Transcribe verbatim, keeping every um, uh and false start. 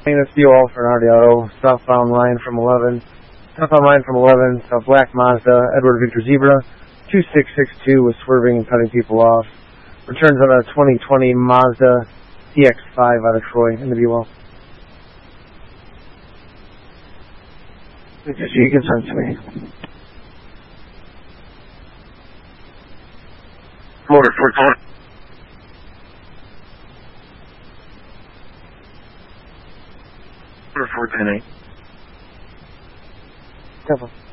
It's the all for an R D Auto, southbound line from eleven, southbound line from eleven, South Black Mazda, Edward Victor Zebra, two six six two was swerving and cutting people off. Returns on a twenty twenty Mazda C X five out of Troy in the B well. You can send to me. Motor four ten. Motor four ten eight. Careful.